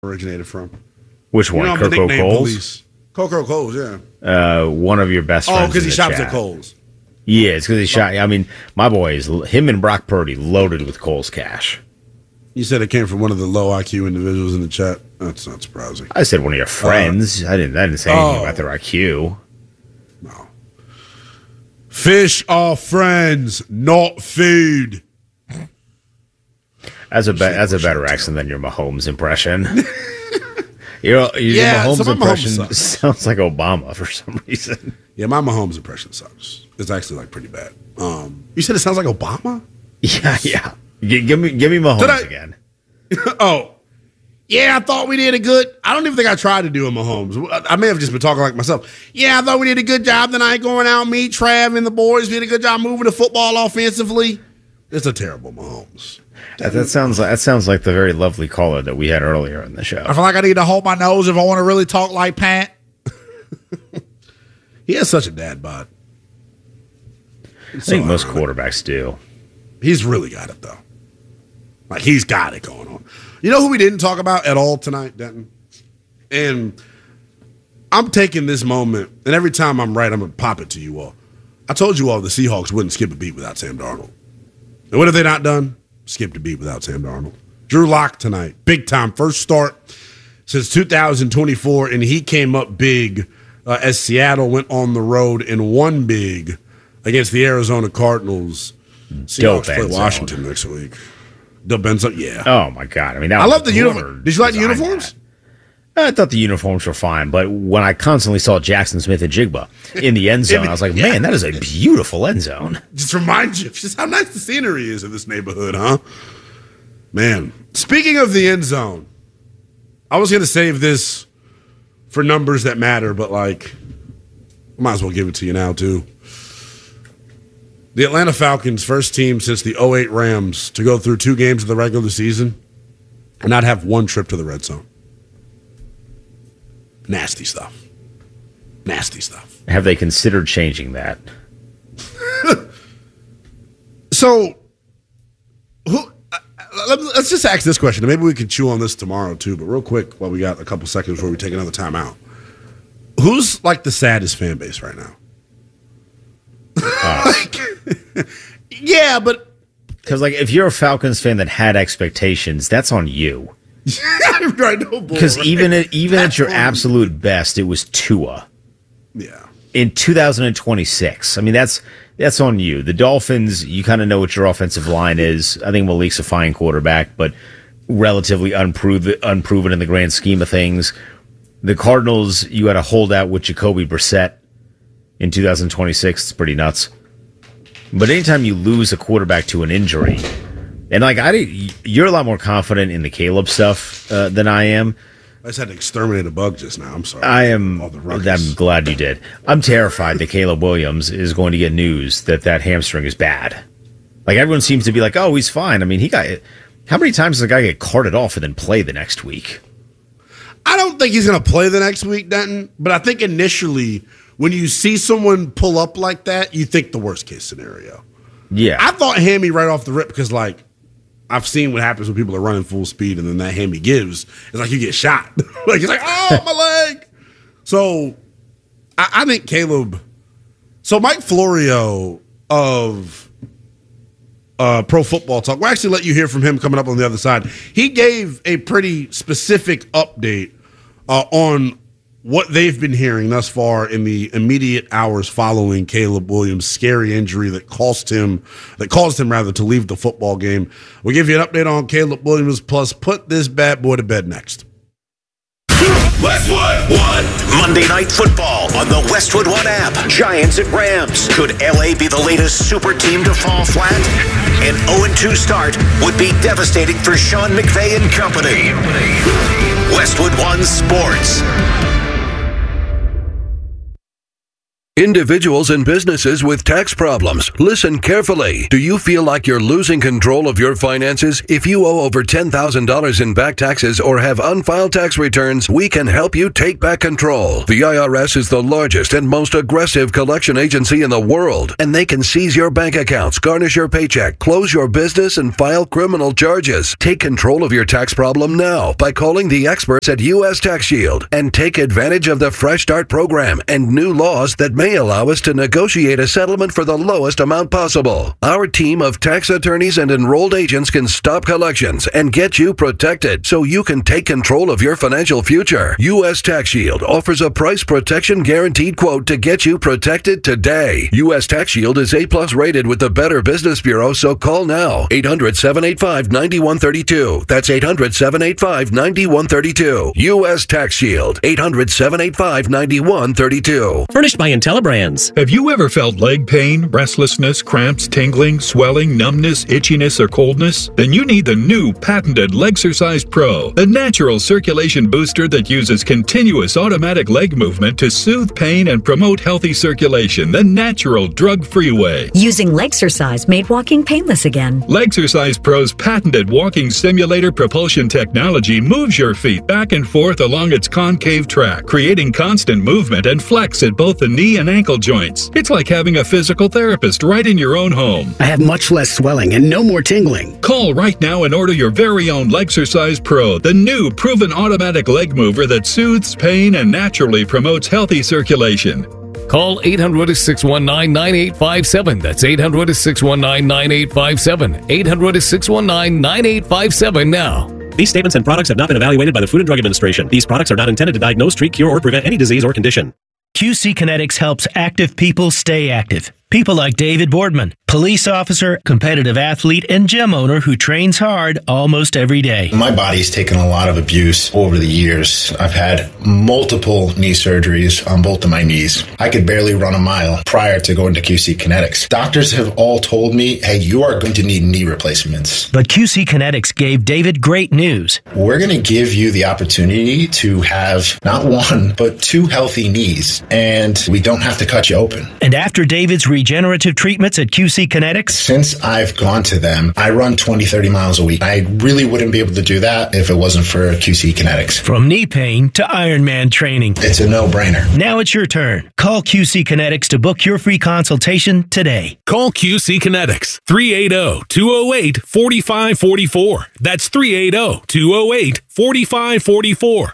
originated from. Which one? Coco Coles? Police. Coco Coles, yeah. One of your best friends. Oh, because he shops chat. at Kohl's. Yeah, it's because he shot. I mean, my boy is him and Brock Purdy loaded with Kohl's cash. You said it came from one of the low IQ individuals in the chat. That's not surprising. I said one of your friends. I didn't say anything about their IQ. No. Fish are friends, not food. That's a better accent than your Mahomes impression. Your Mahomes impression sounds like Obama for some reason. Yeah, my Mahomes impression sucks. It's actually like pretty bad. You said it sounds like Obama? Yeah. Give me Mahomes again. Oh, yeah. I thought we did a good. I don't even think I tried to do a Mahomes. I may have just been talking like myself. Yeah, I thought we did a good job tonight going out. Me, Trav, and the boys did a good job moving the football offensively. It's a terrible Mahomes. That sounds like the very lovely caller that we had earlier in the show. I feel like I need to hold my nose if I want to really talk like Pat. He has such a dad bod. I think most quarterbacks do. He's really got it, though. Like, he's got it going on. You know who we didn't talk about at all tonight, Denton? And I'm taking this moment, and every time I'm right, I'm going to pop it to you all. I told you all the Seahawks wouldn't skip a beat without Sam Darnold. And what have they not done? Skipped a beat without Sam Darnold. Drew Lock tonight, big time. First start since 2024, and he came up big as Seattle went on the road and won big against the Arizona Cardinals. Seahawks play Washington next week. Dope Benzo, yeah. Oh, my God. I mean, I love the uniform. Did you like the uniforms? I thought the uniforms were fine, but when I constantly saw Jackson Smith and Jigba in the end zone, I was like, man, that is a beautiful end zone. Just reminds you just how nice the scenery is in this neighborhood, huh? Man, speaking of the end zone, I was going to save this for numbers that matter, but like, might as well give it to you now, too. The Atlanta Falcons, first team since the 2008 Rams to go through 2 games of the regular season and not have 1 trip to the red zone. Nasty stuff. Nasty stuff. Have they considered changing that? So, let's just ask this question. Maybe we can chew on this tomorrow, too. But real quick, while we got a couple seconds before we take another timeout. Who's, like, the saddest fan base right now? Yeah, but... Because, like, if you're a Falcons fan that had expectations, that's on you. Right, no bull, because right? even at your absolute best, it was Tua. Yeah. In 2026, I mean that's on you. The Dolphins, you kind of know what your offensive line is. I think Malik's a fine quarterback, but relatively unproven in the grand scheme of things. The Cardinals, you had a holdout with Jacoby Brissett in 2026. It's pretty nuts. But anytime you lose a quarterback to an injury. And like you're a lot more confident in the Caleb stuff than I am. I just had to exterminate a bug just now. I'm sorry. I'm glad you did. I'm terrified that Caleb Williams is going to get news that hamstring is bad. Like everyone seems to be like, oh, he's fine. I mean, how many times does a guy get carted off and then play the next week? I don't think he's going to play the next week, Denton. But I think initially, when you see someone pull up like that, you think the worst case scenario. Yeah, I thought hammy right off the rip because like. I've seen what happens when people are running full speed and then that hammy gives. It's like you get shot. Like it's like, oh, my leg. So I think Caleb. So Mike Florio of Pro Football Talk, we'll actually let you hear from him coming up on the other side. He gave a pretty specific update on what they've been hearing thus far in the immediate hours following Caleb Williams' scary injury that caused him to leave the football game. We'll give you an update on Caleb Williams, plus put this bad boy to bed next. Westwood One. Monday Night Football on the Westwood One app. Giants at Rams. Could LA be the latest super team to fall flat? An 0-2 start would be devastating for Sean McVay and company. Westwood One Sports. Individuals and businesses with tax problems, listen carefully. Do you feel like you're losing control of your finances? If you owe over $10,000 in back taxes or have unfiled tax returns, we can help you take back control. The IRS is the largest and most aggressive collection agency in the world, and they can seize your bank accounts, garnish your paycheck, close your business, and file criminal charges. Take control of your tax problem now by calling the experts at U.S. Tax Shield and take advantage of the Fresh Start program and new laws that may allow us to negotiate a settlement for the lowest amount possible. Our team of tax attorneys and enrolled agents can stop collections and get you protected so you can take control of your financial future. U.S. Tax Shield offers a price protection guaranteed quote to get you protected today. U.S. Tax Shield is A+ rated with the Better Business Bureau, so call now. 800-785-9132. That's 800-785-9132. U.S. Tax Shield. 800-785-9132. Furnished by IntelliBrands. Have you ever felt leg pain, restlessness, cramps, tingling, swelling, numbness, itchiness, or coldness? Then you need the new patented Legsercise Pro, a natural circulation booster that uses continuous automatic leg movement to soothe pain and promote healthy circulation the natural, drug-free way. Using Legsercise made walking painless again. Legsercise Pro's patented walking simulator propulsion technology moves your feet back and forth along its concave track, creating constant movement and flex at both the knee and ankle joints. It's like having a physical therapist right in your own home. I have much less swelling and no more tingling. Call right now and order your very own Legsercise Pro, the new proven automatic leg mover that soothes pain and naturally promotes healthy circulation. Call 800-619-9857. That's 800-619-9857. 800-619-9857 now. These statements and products have not been evaluated by the Food and Drug Administration. These products are not intended to diagnose, treat, cure, or prevent any disease or condition. QC Kinetics helps active people stay active. People like David Boardman, police officer, competitive athlete, and gym owner who trains hard almost every day. My body's taken a lot of abuse over the years. I've had multiple knee surgeries on both of my knees. I could barely run a mile prior to going to QC Kinetics. Doctors have all told me, hey, you are going to need knee replacements. But QC Kinetics gave David great news. We're going to give you the opportunity to have not one, but two healthy knees, and we don't have to cut you open. And after David's regenerative treatments at QC Kinetics? Since I've gone to them, I run 20, 30 miles a week. I really wouldn't be able to do that if it wasn't for QC Kinetics. From knee pain to Ironman training. It's a no-brainer. Now it's your turn. Call QC Kinetics to book your free consultation today. Call QC Kinetics. 380-208-4544. That's 380-208-4544.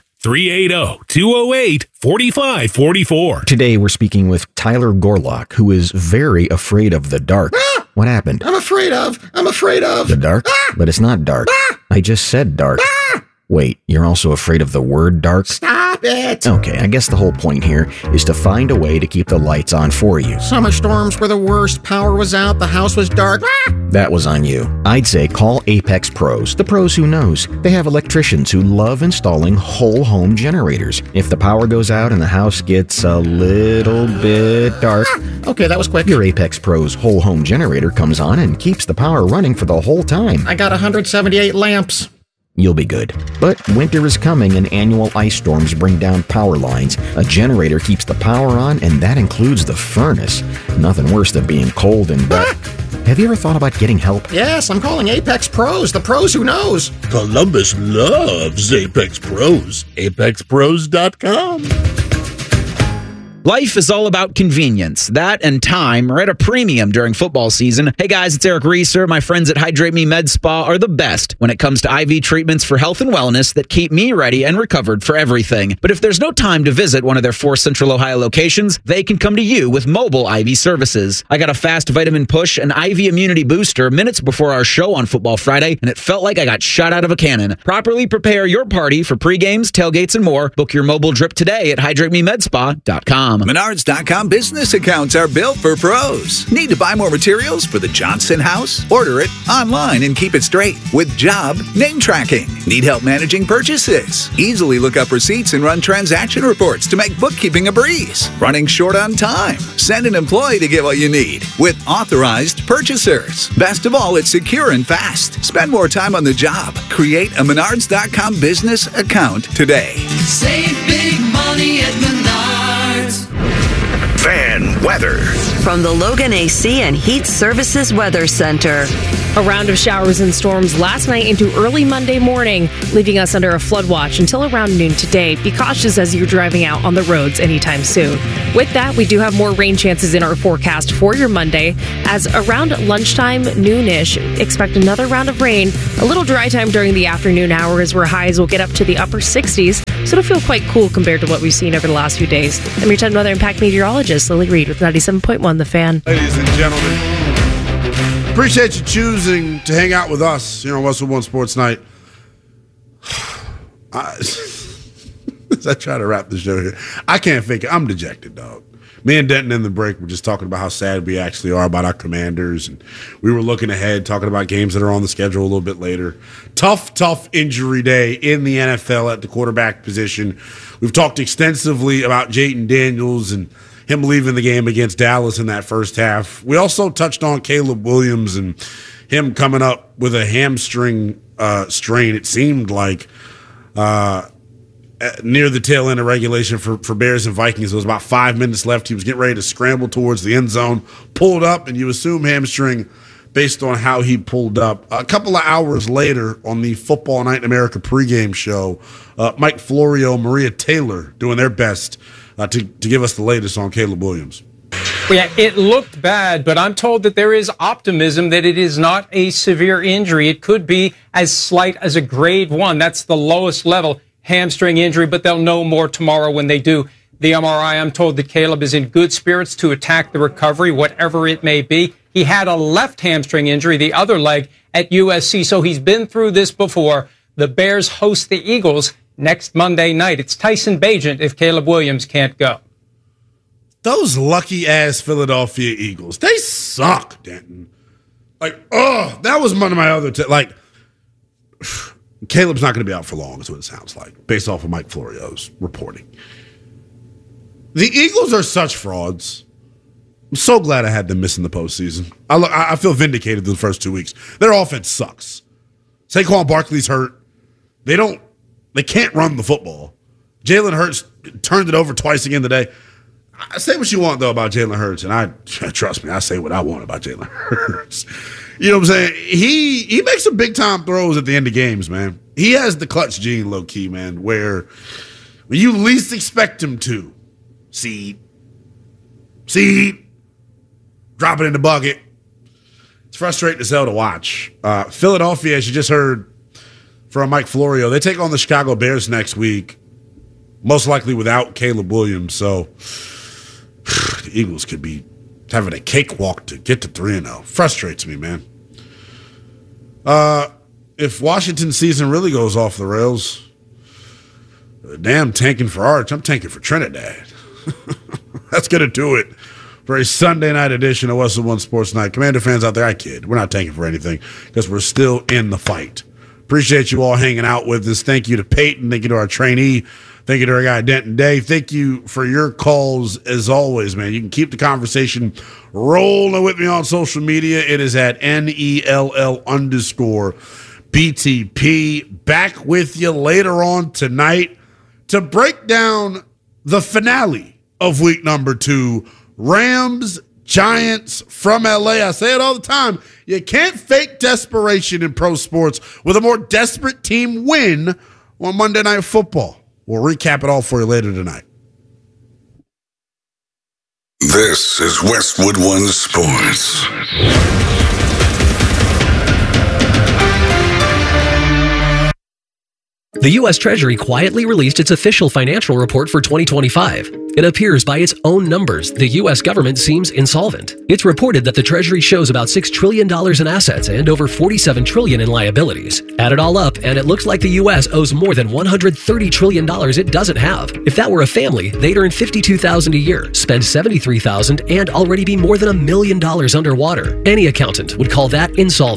380-208-4544. Today we're speaking with Tyler Gorlock, who is very afraid of the dark. What happened? I'm afraid of. The dark? But it's not dark. I just said dark. Wait, you're also afraid of the word dark? Stop it! Okay, I guess the whole point here is to find a way to keep the lights on for you. Summer storms were the worst. Power was out. The house was dark. That was on you. I'd say call Apex Pros, the pros who knows. They have electricians who love installing whole home generators. If the power goes out and the house gets a little bit dark, okay, that was quick. Your Apex Pros whole home generator comes on and keeps the power running for the whole time. I got 178 lamps. You'll be good. But winter is coming and annual ice storms bring down power lines. A generator keeps the power on, and that includes the furnace. Nothing worse than being cold and wet. Have you ever thought about getting help? Yes, I'm calling Apex Pros, the pros who knows. Columbus loves Apex Pros. ApexPros.com. Life is all about convenience. That and time are at a premium during football season. Hey guys, it's Eric Reeser. My friends at Hydrate Me Med Spa are the best when it comes to IV treatments for health and wellness that keep me ready and recovered for everything. But if there's no time to visit one of their 4 Central Ohio locations, they can come to you with mobile IV services. I got a fast vitamin push and IV immunity booster minutes before our show on Football Friday, and it felt like I got shot out of a cannon. Properly prepare your party for pre-games, tailgates, and more. Book your mobile drip today at HydrateMeMedSpa.com. Menards.com business accounts are built for pros. Need to buy more materials for the Johnson house? Order it online and keep it straight with job name tracking. Need help managing purchases? Easily look up receipts and run transaction reports to make bookkeeping a breeze. Running short on time? Send an employee to get what you need with authorized purchasers. Best of all, it's secure and fast. Spend more time on the job. Create a Menards.com business account today. Save big money at Menards. Fan Weather. From the Logan AC and Heat Services Weather Center. A round of showers and storms last night into early Monday morning, leaving us under a flood watch until around noon today. Be cautious as you're driving out on the roads anytime soon. With that, we do have more rain chances in our forecast for your Monday. As around lunchtime, noonish, expect another round of rain. A little dry time during the afternoon hours where highs will get up to the upper 60s. So it'll feel quite cool compared to what we've seen over the last few days. I'm your 10 Weather Impact meteorologist, Lily Reed, with 97.1 The Fan. Ladies and gentlemen, appreciate you choosing to hang out with us here on Westwood One Sports Night. As I try to wrap the show here, I can't fake it. I'm dejected, dog. Me and Denton in the break were just talking about how sad we actually are about our Commanders, and we were looking ahead, talking about games that are on the schedule a little bit later. Tough injury day in the NFL at the quarterback position. We've talked extensively about Jayden Daniels and him leaving the game against Dallas in that first half. We also touched on Caleb Williams and him coming up with a hamstring strain, it seemed like, near the tail end of regulation for Bears and Vikings. There was about 5 minutes left. He was getting ready to scramble towards the end zone, pulled up, and you assume hamstring based on how he pulled up. A couple of hours later on the Football Night in America pregame show, Mike Florio, Maria Taylor doing their best to give us the latest on Caleb Williams. Yeah, it looked bad, but I'm told that there is optimism that it is not a severe injury. It could be as slight as a grade 1. That's the lowest level hamstring injury, but they'll know more tomorrow when they do the MRI. I'm told that Caleb is in good spirits to attack the recovery, whatever it may be. He had a left hamstring injury, the other leg, at USC, so he's been through this before. The Bears host the Eagles next Monday night. It's Tyson Bagent if Caleb Williams can't go. Those lucky-ass Philadelphia Eagles, they suck, Denton. That was one of my other Caleb's not going to be out for long, is what it sounds like, based off of Mike Florio's reporting. The Eagles are such frauds. I'm so glad I had them missing the postseason. I feel vindicated the first 2 weeks. Their offense sucks. Saquon Barkley's hurt. They can't run the football. Jalen Hurts turned it over twice again today. Say what you want, though, about Jalen Hurts, and trust me, I say what I want about Jalen Hurts. You know what I'm saying? He makes some big-time throws at the end of games, man. He has the clutch gene, low-key, man, where when you least expect him to, seed, drop it in the bucket. It's frustrating as hell to watch. Philadelphia, as you just heard from Mike Florio, they take on the Chicago Bears next week, most likely without Caleb Williams, so the Eagles could be having a cakewalk to get to 3-0. Frustrates me, man. If Washington's season really goes off the rails, damn tanking for Arch, I'm tanking for Trinidad. That's going to do it for a Sunday night edition of Westwood One Sports Night. Commander fans out there, I kid. We're not tanking for anything because we're still in the fight. Appreciate you all hanging out with us. Thank you to Peyton. Thank you to our trainee. Thank you to our guy, Denton Dave. Thank you for your calls, as always, man. You can keep the conversation rolling with me on social media. It is at NELL_BTP. Back with you later on tonight to break down the finale of week number 2. Rams, Giants from LA. I say it all the time. You can't fake desperation in pro sports with a more desperate team win on Monday Night Football. We'll recap it all for you later tonight. This is Westwood One Sports. The U.S. Treasury quietly released its official financial report for 2025. It appears by its own numbers, the U.S. government seems insolvent. It's reported that the Treasury shows about $6 trillion in assets and over $47 trillion in liabilities. Add it all up, and it looks like the U.S. owes more than $130 trillion it doesn't have. If that were a family, they'd earn $52,000 a year, spend $73,000, and already be more than $1 million underwater. Any accountant would call that insolvent.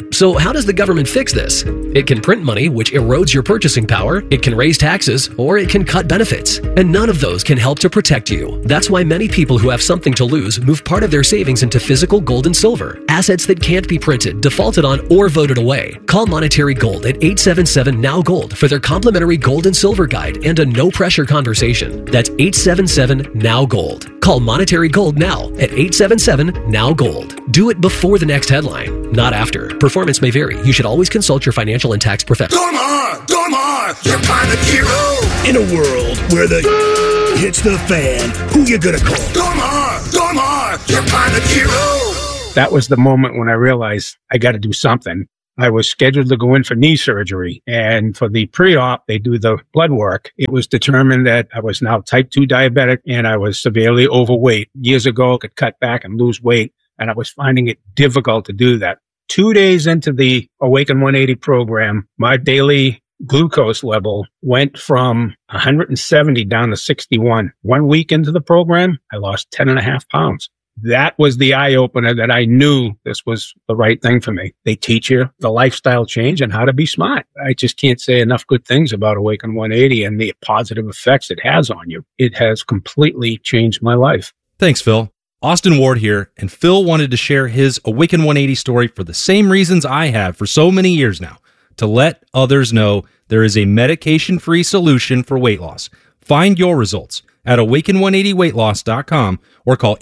So how does the government fix this? It can print money, which erodes your purchasing power. It can raise taxes, or it can cut benefits. And none of those can help to protect you. That's why many people who have something to lose move part of their savings into physical gold and silver, assets that can't be printed, defaulted on, or voted away. Call Monetary Gold at 877-NOW-GOLD for their complimentary gold and silver guide and a no-pressure conversation. That's 877-NOW-GOLD. Call Monetary Gold now at 877-NOW-GOLD. Do it before the next headline, not after. Performance may vary. You should always consult your financial and tax professional. Dormar, you're kind of hero. In a world where the hits the fan, who you gonna call? Dormar, you're kind of hero. That was the moment when I realized I got to do something. I was scheduled to go in for knee surgery, and for the pre-op, they do the blood work. It was determined that I was now type 2 diabetic and I was severely overweight. Years ago, I could cut back and lose weight, and I was finding it difficult to do that. 2 days into the Awaken 180 program, my daily glucose level went from 170 down to 61. 1 week into the program, I lost 10.5 pounds. That was the eye-opener that I knew this was the right thing for me. They teach you the lifestyle change and how to be smart. I just can't say enough good things about Awaken 180 and the positive effects it has on you. It has completely changed my life. Thanks, Phil. Austin Ward here, and Phil wanted to share his Awaken 180 story for the same reasons I have for so many years now, to let others know there is a medication-free solution for weight loss. Find your results at awaken180weightloss.com or call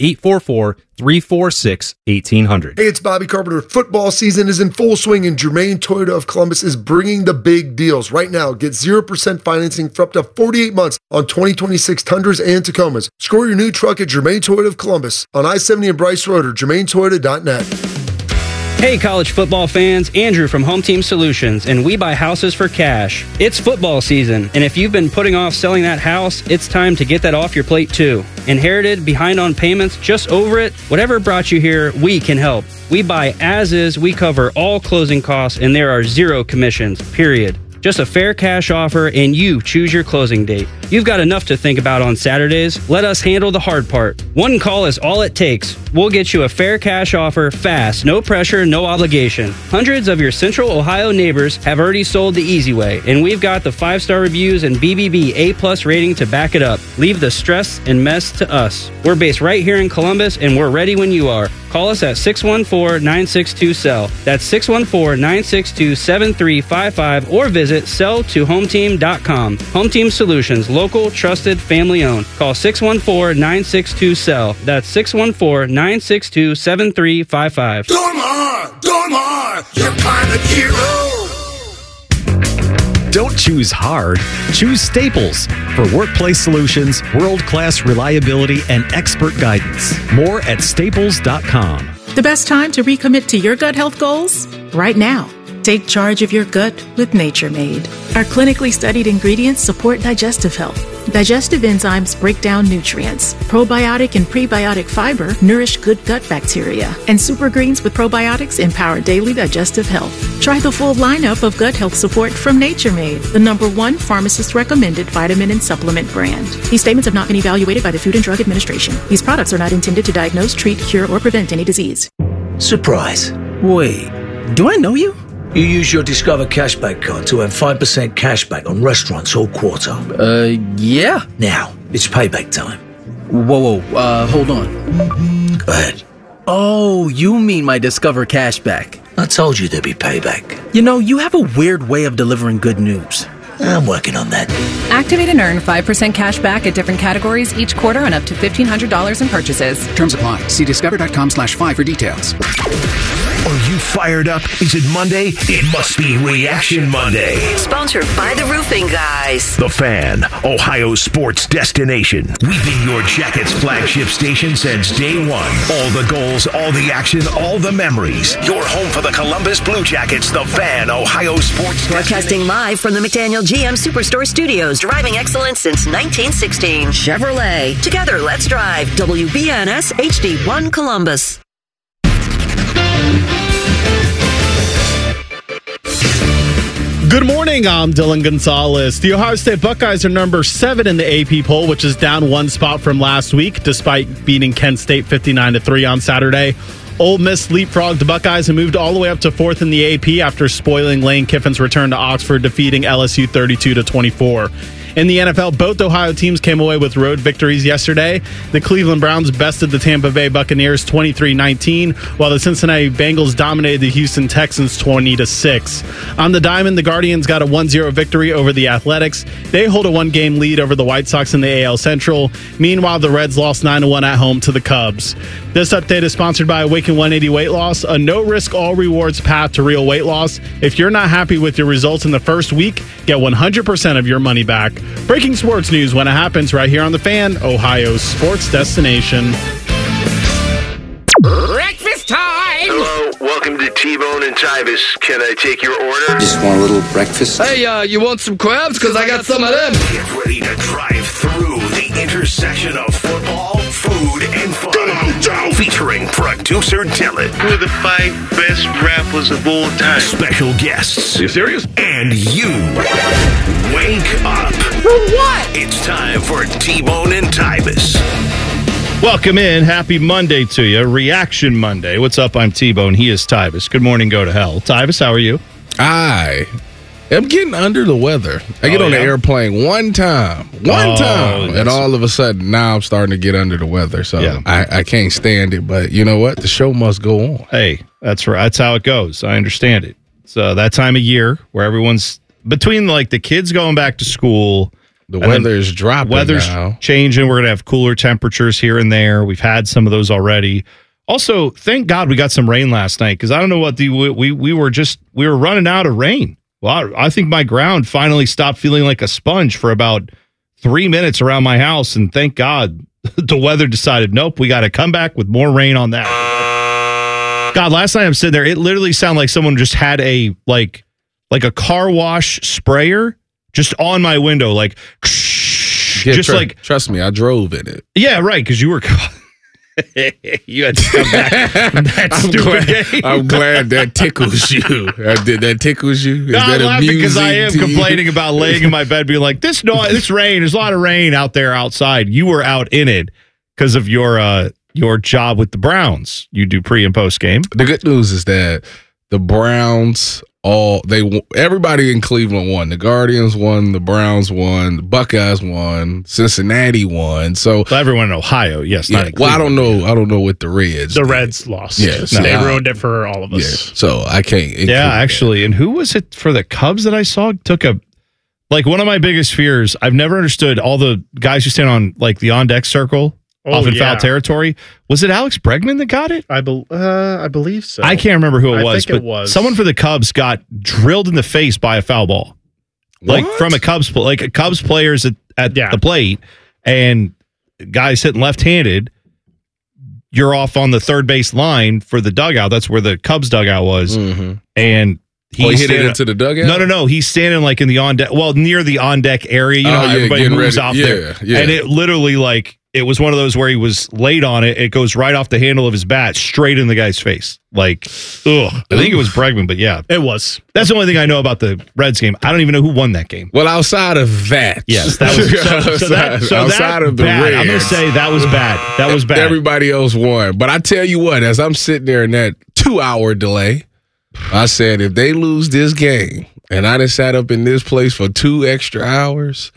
844-346-1800. Hey, it's Bobby Carpenter. Football season is in full swing, and Germain Toyota of Columbus is bringing the big deals. Right now, get 0% financing for up to 48 months on 2026 Tundras and Tacomas. Score your new truck at Germain Toyota of Columbus on I-70 and Bryce Road or germaintoyota.net. Hey college football fans, Andrew from Home Team Solutions, and we buy houses for cash. It's football season, and if you've been putting off selling that house, it's time to get that off your plate too. Inherited, behind on payments, just over it? Whatever brought you here, we can help. We buy as is, we cover all closing costs, and there are 0 commissions, period. Just a fair cash offer, and you choose your closing date. You've got enough to think about on Saturdays. Let us handle the hard part. One call is all it takes. We'll get you a fair cash offer fast, no pressure, no obligation. Hundreds of your Central Ohio neighbors have already sold the easy way, and we've got the 5-star reviews and BBB A+ rating to back it up. Leave the stress and mess to us. We're based right here in Columbus, and we're ready when you are. Call us at 614-962-SELL. That's 614-962-7355, or visit sell-to-hometeam.com. Home Team Solutions, local, trusted, family owned. Call 614-962-SELL. That's 614-962-7355. Dormar, you're kind of hero. Don't choose hard. Choose Staples for workplace solutions, world-class reliability, and expert guidance. More at staples.com. The best time to recommit to your gut health goals? Right now. Take charge of your gut with Nature Made. Our clinically studied ingredients support digestive health. Digestive enzymes break down nutrients. Probiotic and prebiotic fiber nourish good gut bacteria. And super greens with probiotics empower daily digestive health. Try the full lineup of gut health support from Nature Made, the #1 pharmacist-recommended vitamin and supplement brand. These statements have not been evaluated by the Food and Drug Administration. These products are not intended to diagnose, treat, cure, or prevent any disease. Surprise. Wait, do I know you? You use your Discover Cashback card to earn 5% cashback on restaurants all quarter. Yeah. Now, it's payback time. Whoa, hold on. Go ahead. Oh, you mean my Discover Cashback. I told you there'd be payback. You know, you have a weird way of delivering good news. I'm working on that. Activate and earn 5% cash back at different categories each quarter on up to $1,500 in purchases. Terms apply. See discover.com/5 for details. Are you fired up? Is it Monday? It must be Reaction Monday. Sponsored by the Roofing Guys. The Fan, Ohio sports destination. We've been your Jackets flagship station since day one. All the goals, all the action, all the memories. Your home for the Columbus Blue Jackets. The Fan, Ohio sports Broadcasting live from the McDaniel GM Superstore Studios. Driving excellence since 1916. Chevrolet. Together, let's drive. WBNS HD1 Columbus. Good morning, I'm Dylan Gonzalez. The Ohio State Buckeyes are number 7 in the AP poll, which is down 1 spot from last week, despite beating Kent State 59-3 on Saturday. Ole Miss leapfrogged the Buckeyes and moved all the way up to 4th in the AP after spoiling Lane Kiffin's return to Oxford, defeating LSU 32-24. In the NFL, both Ohio teams came away with road victories yesterday. The Cleveland Browns bested the Tampa Bay Buccaneers 23-19, while the Cincinnati Bengals dominated the Houston Texans 20-6. On the diamond, the Guardians got a 1-0 victory over the Athletics. They hold a 1-game lead over the White Sox in the AL Central. Meanwhile, the Reds lost 9-1 at home to the Cubs. This update is sponsored by Awaken 180 Weight Loss, a no-risk, all-rewards path to real weight loss. If you're not happy with your results in the first week, get 100% of your money back. Breaking sports news when it happens right here on The Fan, Ohio's sports destination. Breakfast time! Hello, welcome to T-Bone and Tybus. Can I take your order? Just want a little breakfast. Hey, you want some crabs? Because I got some of them. Get ready to drive through the intersection of football, food, and fun. Come on, Joe! Featuring producer Dylan. Who are the 5 best rappers of all time? Special guests. Are you serious? And you. Wake up. For what? It's time for T-Bone and Tybus. Welcome in. Happy Monday to you. Reaction Monday. What's up? I'm T-Bone. He is Tybus. Good morning. Go to hell. Tybus, how are you? I am getting under the weather. I get on the airplane one time, and all of a sudden now I'm starting to get under the weather. So I can't stand it. But you know what? The show must go on. Hey, that's right. That's how it goes. I understand it. So that time of year where everyone's between like the kids going back to school. The weather is dropping. Weather's now. changing. We're going to have cooler temperatures here and there. We've had some of those already. Also, thank God we got some rain last night because I don't know what we were running out of rain. Well, I think my ground finally stopped feeling like a sponge for about 3 minutes around my house, and thank God the weather decided, nope, we got to come back with more rain on that. God, last night I'm sitting there, it literally sounded like someone just had a like a car wash sprayer just on my window, like trust me, I drove in it. Yeah, right, because you were. You had to come back from that game. I'm glad that tickles you. That tickles you? Is that amusing because I am complaining about laying in my bed being like, this rain, there's a lot of rain out there outside. You were out in it because of your job with the Browns. You do pre and post game. The good news is that the Browns everybody in Cleveland won. The Guardians won, the Browns won, the Buckeyes won, Cincinnati won. So everyone in Ohio, yes. Yeah, not I don't know what the Reds. The Reds lost. Yes, they ruined it for all of us. Yeah, so I can't. Yeah, actually, and who was it for the Cubs that I saw took a one of my biggest fears? I've never understood all the guys who stand on like the on deck circle. Off in foul territory. Was it Alex Bregman that got it? I believe so. I can't remember who it was, but it was someone for the Cubs got drilled in the face by a foul ball. Like from a Cubs players at the plate, and guys hitting left-handed. You're off on the third base line for the dugout. That's where the Cubs dugout was. Mm-hmm. And he hit it into the dugout? No. He's standing like in the on deck, near the on deck area. You know how everybody moves off there. Yeah. And it literally it was one of those where he was laid on it. It goes right off the handle of his bat, straight in the guy's face. I think it was Bregman, but yeah. It was. That's the only thing I know about the Reds game. I don't even know who won that game. Well, outside of that. Yes, that was outside of the Reds. I'm going to say that was bad. That was bad. Everybody else won. But I tell you what, as I'm sitting there in that 2-hour delay, I said, if they lose this game, and I just sat up in this place for 2 extra hours,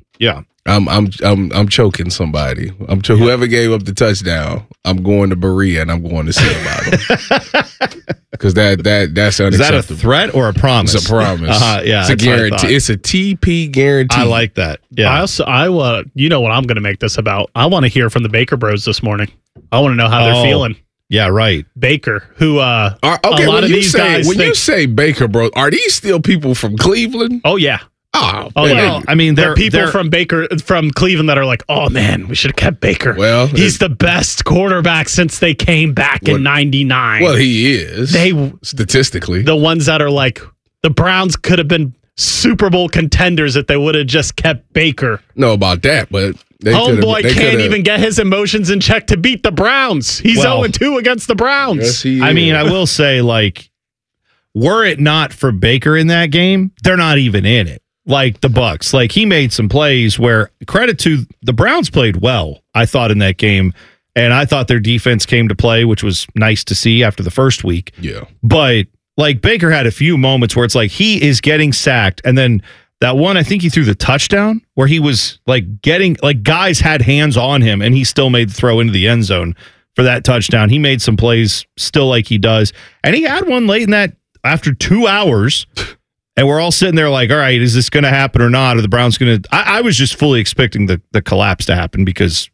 I'm choking somebody. Whoever gave up the touchdown, I'm going to Berea and I'm going to see about them. Because that's unacceptable. Is that a threat or a promise? It's a promise. Yeah, it's a guarantee. It's a TP guarantee. I like that. Yeah. You know what I'm going to make this about. I want to hear from the Baker Bros this morning. I want to know how they're feeling. Yeah, right. Baker, who a lot of these guys. When you say Baker Bros, are these still people from Cleveland? Oh yeah. Oh, yeah. I mean, there are people from Cleveland that are like, oh man, we should have kept Baker. Well, he's the best quarterback since they came back in '99. Well, he is. Statistically, the ones that are like the Browns could have been Super Bowl contenders if they would have just kept Baker. No about that, but homeboy can't even get his emotions in check to beat the Browns. He's 0-2 against the Browns. Yes, he is. I mean, I will say, were it not for Baker in that game, they're not even in it. Like the Bucks, he made some plays where credit to the Browns played well, I thought, in that game. And I thought their defense came to play, which was nice to see after the first week. Yeah. But like Baker had a few moments where it's like he is getting sacked. And then that one, I think he threw the touchdown where he was like getting, like guys had hands on him and he still made the throw into the end zone for that touchdown. He made some plays still like he does. And he had one late in that after 2 hours. And we're all sitting there like, all right, is this going to happen or not? Are the Browns going to? I was just fully expecting the collapse to happen because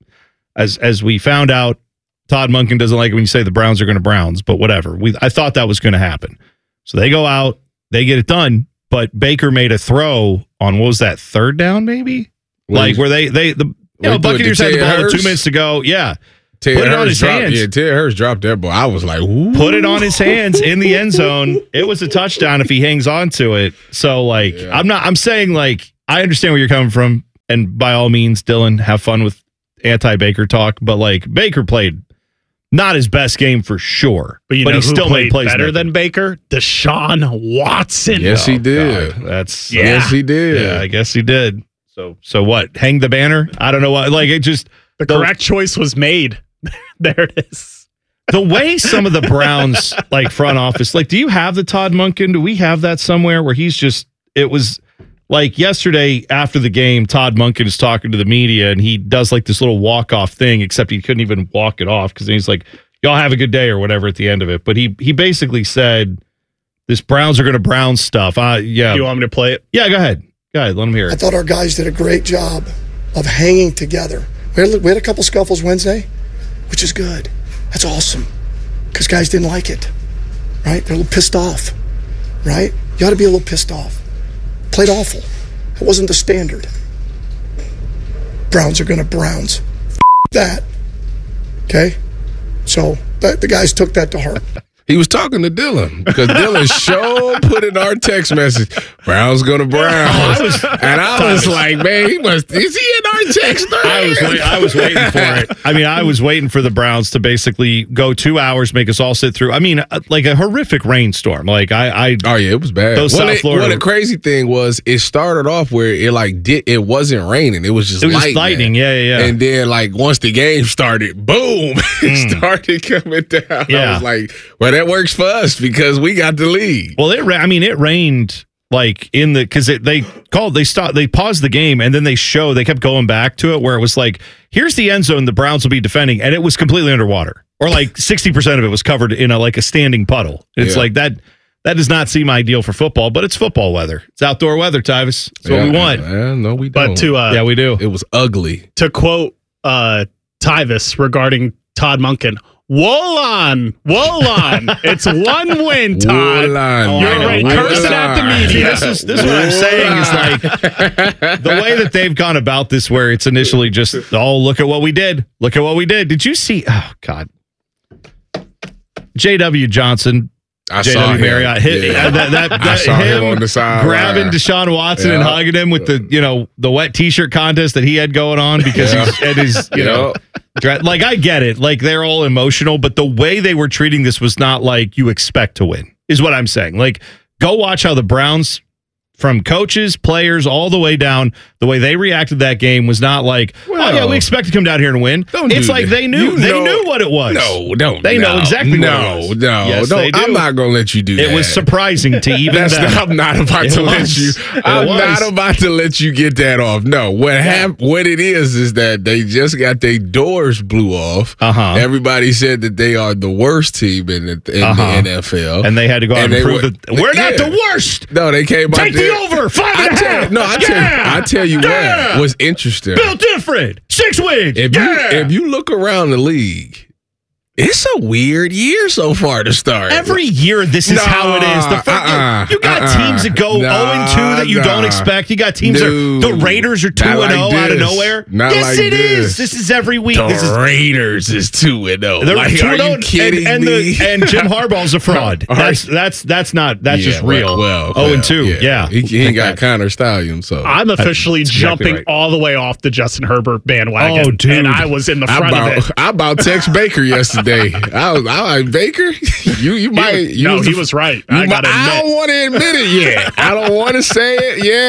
as we found out, Todd Monken doesn't like it when you say the Browns are going to Browns, but whatever. I thought that was going to happen. So they go out, they get it done, but Baker made a throw on, what was that, third down maybe? Like where the Buccaneers had the ball with 2 minutes to go. Yeah. Put it on his hands. Yeah, Ted Hurst dropped that ball. I was like, ooh. Put it on his hands in the end zone. It was a touchdown if he hangs on to it. So, like, yeah. I'm saying, like, I understand where you're coming from. And by all means, Dylan, have fun with anti-Baker talk. But, like, Baker played not his best game for sure. But, he still made plays better than Baker? Deshaun Watson. Yes, he did. Yes, he did. Yeah, I guess he did. So what? Hang the banner? I don't know what. Like, it just. The correct choice was made. There it is. The way some of the Browns like front office, like, do you have the Todd Monken? Do we have that somewhere where he's just, it was like yesterday after the game, Todd Monken is talking to the media and he does like this little walk-off thing, except he couldn't even walk it off because he's like, y'all have a good day or whatever at the end of it. But he basically said, this Browns are going to Browns stuff. Yeah. You want me to play it? Yeah, go ahead. Let him hear it. I thought our guys did a great job of hanging together. We had a couple scuffles Wednesday, which is good. That's awesome. Because guys didn't like it, right? They're a little pissed off, right? You ought to be a little pissed off. Played awful. It wasn't the standard. Browns are going to Browns. That. Okay? So the guys took that to heart. He was talking to Dylan because Dylan put in our text message, Browns go to Browns. I was like, man, is he in our text? I was waiting for it. I mean, I was waiting for the Browns to basically go 2 hours, make us all sit through. I mean, like a horrific rainstorm. Like oh yeah, it was bad. South Florida. The crazy thing was, it started off where it wasn't raining. It was just lightning. Yeah. And then like once the game started, boom, it started coming down. Yeah. I was like, well, that works for us because we got the lead. Well, it rained like because they paused the game and then they kept going back to it where it was like, here's the end zone the Browns will be defending, and it was completely underwater, or like 60% of it was covered in a standing puddle. It's like that does not seem ideal for football, but it's football weather. It's outdoor weather, Tyvis. That's what we want. No, we don't. But we do. It was ugly. To quote Tyvis regarding Todd Monken, Wool on. It's one win, Todd. You're right. Cursing at the media. This is what I'm saying is like the way that they've gone about this, where it's initially just, look at what we did. Look at what we did. Did you see? Oh, God. J.W. Johnson. J.W. Marriott hit I saw him on the side grabbing Deshaun Watson and hugging him with the wet T-shirt contest that he had going on because he's at his like, I get it, like they're all emotional, but the way they were treating this was not like you expect to win, is what I'm saying. Like, go watch how the Browns, from coaches, players, all the way down, the way they reacted to that game was not like, we expect to come down here and win. It's like they knew what it was. They know exactly what it was. Yes, they do. I'm not going to let you do that. It was surprising to even I'm not about to let you get that off. No, what it is that they just got their doors blew off. Everybody said that they are the worst team in the NFL. And they had to go out and prove that we're not the worst. No, they came out there. Over 5.5. I tell you what was interesting. Built different. 6 wins. If you look around the league, it's a weird year so far to start. Every year, this is how it is. You got teams that go 0-2 that you don't expect. You got teams the Raiders are 2-0 out of nowhere. Yes, it is. This is every week. The Raiders is 2-0. They're 2-0. Are you kidding me? And Jim Harbaugh's a fraud. That's just real. Well, 0-2. Yeah. He ain't got Connor Stallion. So I'm officially jumping all the way off the Justin Herbert bandwagon. Oh, dude. And I was in the front of it. I about text Baker yesterday. I was like, Baker, you might. He was right. I don't want to admit it yet. I don't want to say it yet.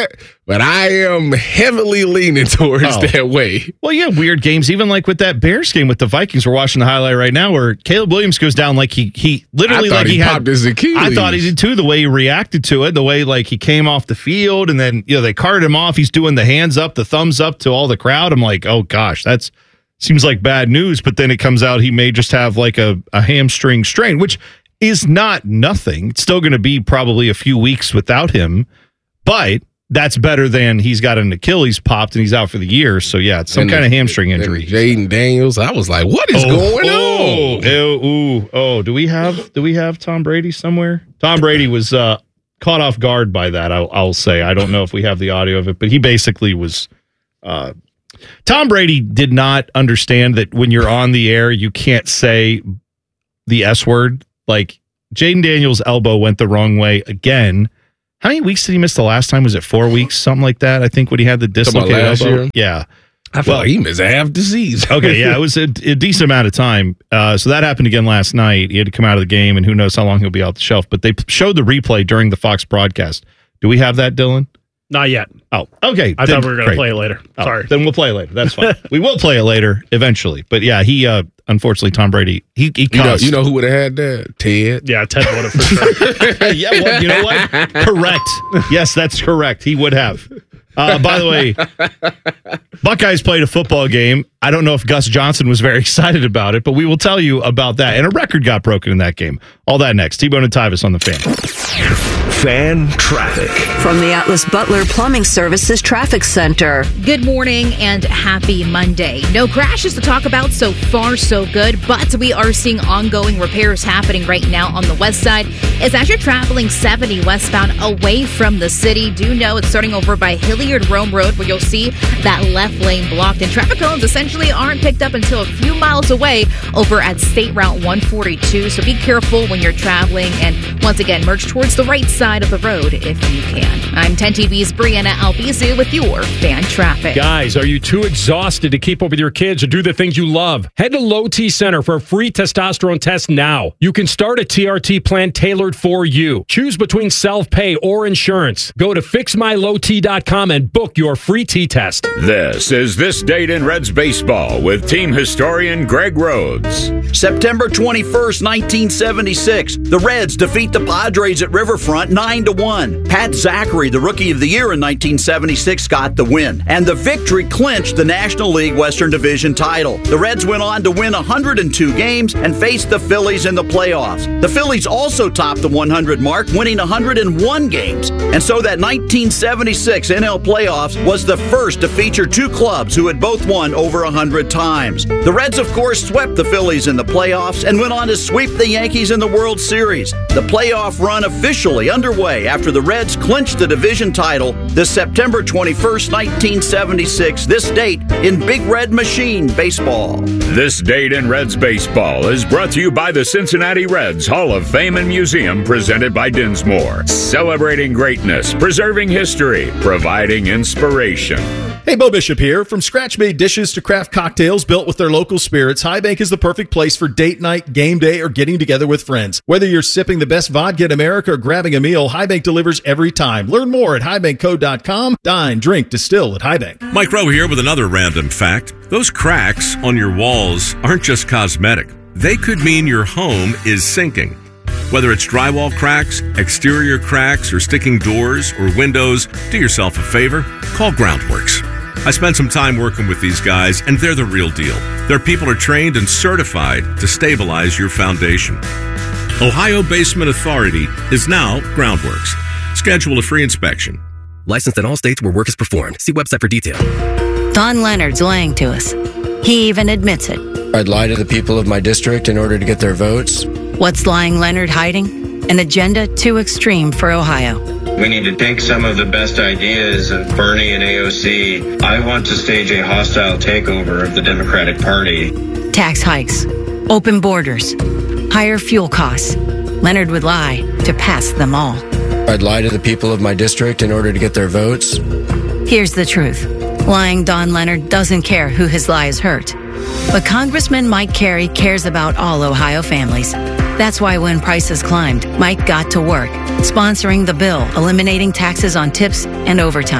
But I am heavily leaning towards that way. Well, yeah, weird games. Even like with that Bears game with the Vikings, we're watching the highlight right now where Caleb Williams goes down like he literally like he popped his Achilles. I thought he did too. The way he reacted to it, the way like he came off the field, and then they carted him off. He's doing the hands up, the thumbs up to all the crowd. I'm like, oh gosh, that's seems like bad news. But then it comes out he may just have like a hamstring strain, which is not nothing. It's still going to be probably a few weeks without him, but that's better than he's got an Achilles popped and he's out for the year. So, yeah, it's some kind of hamstring injury. Jaden Daniels, I was like, what is going on? Do we have Tom Brady somewhere? Tom Brady was caught off guard by that, I'll say. I don't know if we have the audio of it, but he basically was Tom Brady did not understand that when you're on the air, you can't say the S word. Like, Jaden Daniels' elbow went the wrong way again. How many weeks did he miss the last time? Was it 4 weeks? Something like that, I think, when he had the dislocated elbow. Year? Yeah. I feel like he missed a half disease. Okay, yeah, it was a decent amount of time. So that happened again last night. He had to come out of the game, and who knows how long he'll be off the shelf. But they showed the replay during the Fox broadcast. Do we have that, Dylan? Not yet. Oh, okay. I thought we were going to play it later. Sorry. Then we'll play it later. That's fine. We will play it later eventually. But yeah, he unfortunately, Tom Brady, he caused. You know who would have had that? Ted. Yeah, Ted would have for sure. Yeah, well, you know what? Correct. Yes, that's correct. He would have. By the way, Buckeyes played a football game. I don't know if Gus Johnson was very excited about it, but we will tell you about that. And a record got broken in that game. All that next. T-Bone and Tyvis on the Fan. Fan traffic. From the Atlas Butler Plumbing Services Traffic Center. Good morning and happy Monday. No crashes to talk about, so far so good, but we are seeing ongoing repairs happening right now on the west side. It's as you're traveling 70 westbound away from the city. Do know it's starting over by Hilliard-Rome Road, where you'll see that left lane blocked, and traffic cones essentially aren't picked up until a few miles away over at State Route 142. So be careful when you're traveling, and once again, merge towards the right side of the road if you can. I'm 10 TV's Brianna Albizu with your Fan Traffic. Guys, are you too exhausted to keep up with your kids or do the things you love? Head to Low T Center for a free testosterone test now. You can start a TRT plan tailored for you. Choose between self-pay or insurance. Go to fixmylowt.com and book your free T-test. This is This Date in Reds Baseball with team historian Greg Rhodes. September 21st, 1976. The Reds defeat the Padres at Riverfront 9-1. Pat Zachary, the Rookie of the Year in 1976, got the win, and the victory clinched the National League Western Division title. The Reds went on to win 102 games and faced the Phillies in the playoffs. The Phillies also topped the 100 mark, winning 101 games, and so that 1976 NL playoffs was the first to feature two clubs who had both won over 100 times. The Reds, of course, swept the Phillies in the playoffs and went on to sweep the Yankees in the World Series. The playoff run officially underway after the Reds clinched the division title this September 21st, 1976. This date in Big Red Machine baseball. This Date in Reds Baseball is brought to you by the Cincinnati Reds Hall of Fame and Museum, presented by Dinsmore. Celebrating greatness, preserving history, providing inspiration. Hey, Bo Bishop here. From scratch-made dishes to craft cocktails built with their local spirits, High Bank is the perfect place for date night, game day, or getting together with friends. Whether you're sipping the best vodka in America or grabbing a meal, High Bank delivers every time. Learn more at highbankco.com. Dine, drink, distill at High Bank. Mike Rowe here with another random fact. Those cracks on your walls aren't just cosmetic. They could mean your home is sinking. Whether it's drywall cracks, exterior cracks, or sticking doors or windows, do yourself a favor. Call Groundworks. I spent some time working with these guys, and they're the real deal. Their people are trained and certified to stabilize your foundation. Ohio Basement Authority is now Groundworks. Schedule a free inspection. Licensed in all states where work is performed. See website for detail. Don Leonard's lying to us. He even admits it. I'd lie to the people of my district in order to get their votes. What's lying Leonard hiding? An agenda too extreme for Ohio. We need to take some of the best ideas of Bernie and AOC. I want to stage a hostile takeover of the Democratic Party. Tax hikes, open borders, higher fuel costs. Leonard would lie to pass them all. I'd lie to the people of my district in order to get their votes. Here's the truth. Lying Don Leonard doesn't care who his lies hurt. But Congressman Mike Carey cares about all Ohio families. That's why when prices climbed, Mike got to work, sponsoring the bill eliminating taxes on tips and overtime.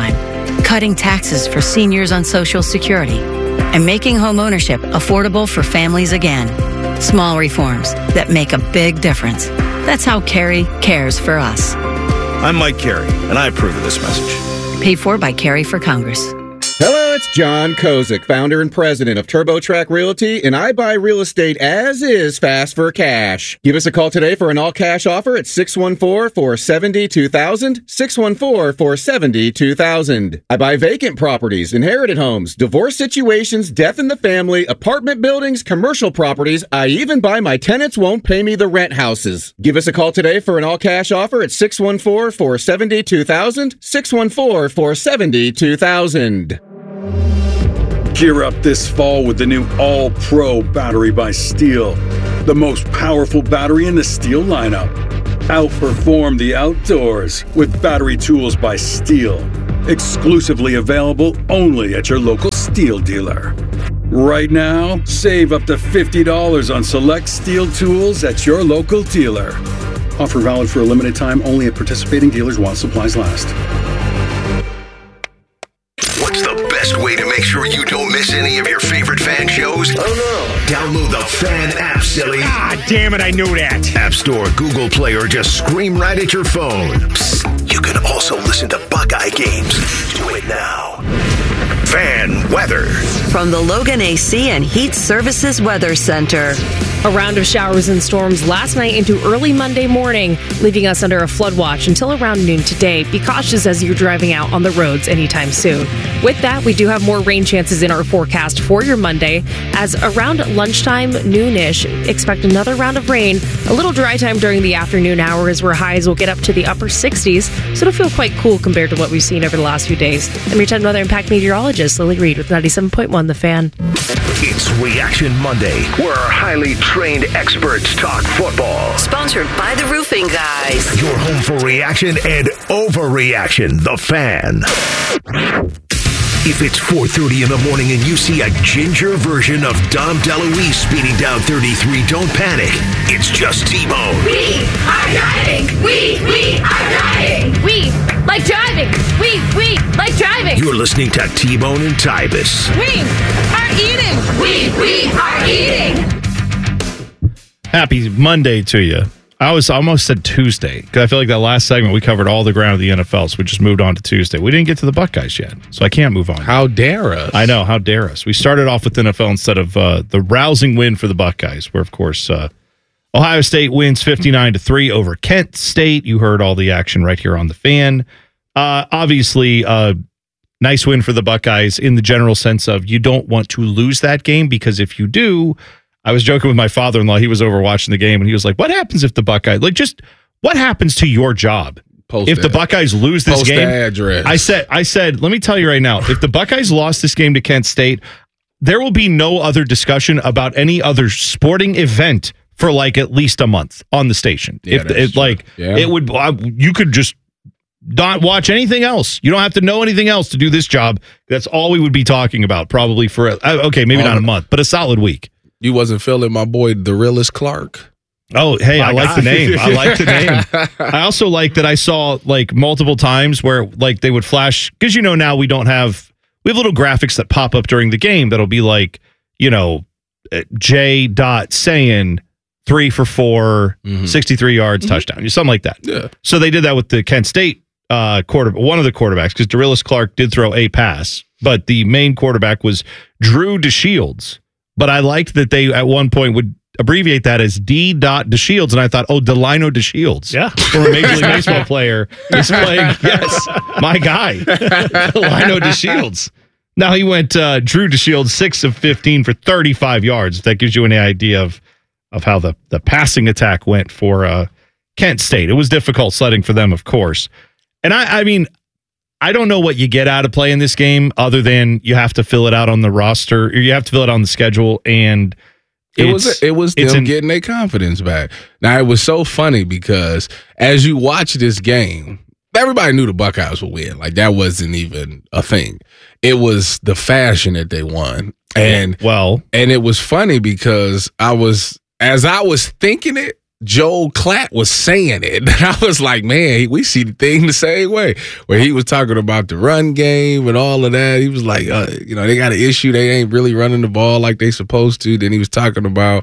cutting taxes for seniors on Social Security, and making homeownership affordable for families again. Small reforms that make a big difference. That's how Carey cares for us. I'm Mike Carey, and I approve of this message. Paid for by Carey for Congress. Hello, it's John Kozik, founder and president of TurboTrack Realty, and I buy real estate as is, fast for cash. Give us a call today for an all-cash offer at 614-470-2000, 614-470-2000. I buy vacant properties, inherited homes, divorce situations, death in the family, apartment buildings, commercial properties. I even buy my tenants won't pay me the rent houses. Give us a call today for an all-cash offer at 614-470-2000, 614-470-2000. Gear up this fall with the new All-Pro battery by Steel, the most powerful battery in the Steel lineup. Outperform the outdoors with battery tools by Steel, exclusively available only at your local Steel dealer. Right now, save up to $50 on select Steel tools at your local dealer. Offer valid for a limited time only at participating dealers while supplies last. What's the best way to make sure you don't miss any of your favorite fan shows? Oh no. Download the Fan app, silly. Ah, damn it, I knew that. App Store, Google Play, or just scream right at your phone. Psst, you can also listen to Buckeye games. Do it now. Fan weather. From the Logan AC and Heat Services Weather Center. A round of showers and storms last night into early Monday morning, leaving us under a flood watch until around noon today. Be cautious as you're driving out on the roads anytime soon. With that, we do have more rain chances in our forecast for your Monday. As around lunchtime, noonish, expect another round of rain. A little dry time during the afternoon hours where highs will get up to the upper 60s, so it'll feel quite cool compared to what we've seen over the last few days. I'm your 10 Weather Impact meteorologist, Lily Reed with 97.1 The Fan. It's Reaction Monday, where our highly trained experts talk football. Sponsored by the Roofing Guys. Your home for reaction and overreaction, The Fan. If it's 4:30 in the morning and you see a ginger version of Dom DeLuise speeding down 33, don't panic. It's just T-Bone. We are driving. We are driving. We like driving. We like driving. You're listening to T-Bone and Tybus. We are eating. We are eating. Happy Monday to you. I almost said Tuesday because I feel like that last segment we covered all the ground of the NFL, so we just moved on to Tuesday. We didn't get to the Buckeyes yet, so I can't move on. How dare us? I know, how dare us? We started off with NFL instead of the rousing win for the Buckeyes, where, of course, Ohio State wins 59-3 over Kent State. You heard all the action right here on The Fan. Obviously, nice win for the Buckeyes in the general sense of you don't want to lose that game because if you do... I was joking with my father-in-law. He was over watching the game, and he was like, what happens if the Buckeyes... what happens to your job if the Buckeyes lose this game? Address. I said, let me tell you right now, if the Buckeyes lost this game to Kent State, there will be no other discussion about any other sporting event for at least a month on the station. Yeah, It would... you could just not watch anything else. You don't have to know anything else to do this job. That's all we would be talking about probably for... maybe not a month, but a solid week. You wasn't feeling my boy, Dorilus Clark. Oh, hey, I like the name. I like the name. I also like that I saw multiple times where they would flash because now we have little graphics that pop up during the game that'll be J. saying 3 for 4, 63 yards, touchdown, something like that. Yeah. So they did that with the Kent State one of the quarterbacks because Dorilus Clark did throw a pass, but the main quarterback was Drew DeShields. But I liked that they at one point would abbreviate that as D. DeShields, and I thought, Delino DeShields, former Major League Baseball player, is playing. Yes, my guy, Delino DeShields. Now he went Drew DeShields 6 of 15 for 35 yards. If that gives you any idea of how the passing attack went for Kent State. It was difficult sledding for them, of course. And I mean. I don't know what you get out of playing this game other than you have to fill it out on the roster or you have to fill it on the schedule. And it was them getting their confidence back. Now, it was so funny because as you watch this game, everybody knew the Buckeyes would win. That wasn't even a thing. It was the fashion that they won. And it was funny because as I was thinking it, Joel Klatt was saying it. And I was like, man, we see the thing the same way. Where he was talking about the run game and all of that. He was like, they got an issue. They ain't really running the ball like they supposed to. Then he was talking about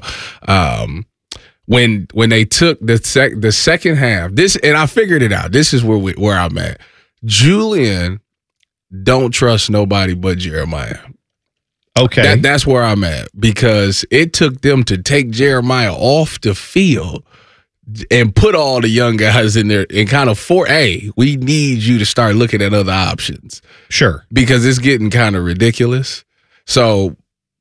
when they took the second half. This, and I figured it out. This is where I'm at. Julian don't trust nobody but Jeremiah. Okay. That's where I'm at, because it took them to take Jeremiah off the field and put all the young guys in there and kind of we need you to start looking at other options. Sure. Because it's getting kind of ridiculous. So